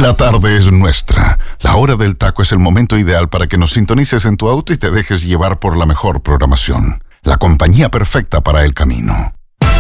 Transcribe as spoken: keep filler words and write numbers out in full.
La tarde es nuestra. La hora del taco es el momento ideal para que nos sintonices en tu auto y te dejes llevar por la mejor programación. La compañía perfecta para el camino.